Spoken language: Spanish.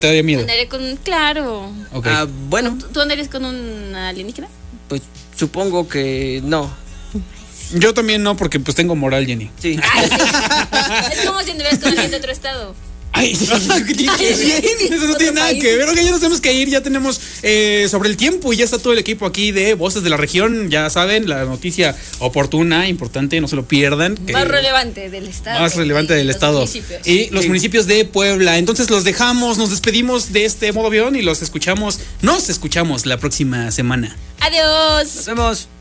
¿Te daría miedo? Andaré con... Claro. Okay. Bueno, ¿Tú andarías con un alienígena? pues supongo que no. Yo también no, porque pues tengo moral, Jenny. Sí. Ay, sí. Es como si anduvieras con alguien de otro estado. Ay, eso no tiene nada que ver. Oiga, ya nos tenemos que ir, ya tenemos sobre el tiempo y ya está todo el equipo aquí de Voces de la Región. Ya saben, la noticia oportuna, importante, no se lo pierdan. Más relevante del estado. Más relevante del estado. Y los municipios de Puebla. Entonces los dejamos, nos despedimos de este modo avión y nos escuchamos la próxima semana. Adiós. Nos vemos.